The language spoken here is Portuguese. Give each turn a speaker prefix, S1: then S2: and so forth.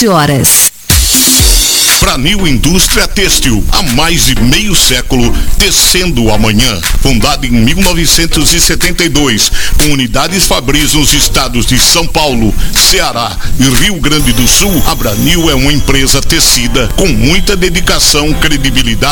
S1: 17 horas.
S2: Pranil Indústria Têxtil, há mais de meio século, tecendo o amanhã. Fundada em 1972, com unidades fabris nos estados de São Paulo, Ceará e Rio Grande do Sul, a Pranil é uma empresa tecida com muita dedicação, credibilidade